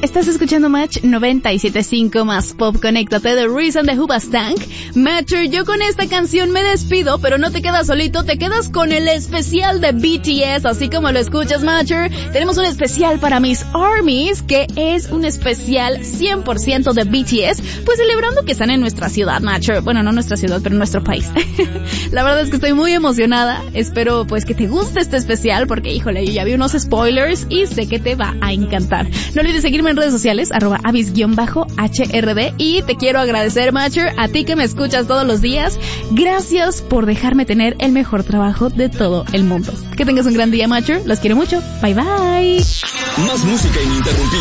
Estás escuchando Match 97.5 más Pop. Conéctate de Reason de Hoobastank. Matcher, yo con esta canción me despido, pero no te quedas solito, te quedas con el especial de BTS, así como lo escuchas, Matcher. Tenemos un especial para mis ARMYs, que es un especial 100% de BTS, pues celebrando que están en nuestra ciudad, Matcher. Bueno, no nuestra ciudad, pero en nuestro país. La verdad es que estoy muy emocionada. Espero pues que te guste este especial, porque híjole, yo ya vi unos spoilers y sé que te va a encantar. No olvides seguirme en redes sociales, @avis_HRD, y te quiero agradecer, Matcher, a ti que me escuchas todos los días. Gracias por dejarme tener el mejor trabajo de todo el mundo. Que tengas un gran día, Matcher. Los quiero mucho. Bye bye. Más música ininterrumpida.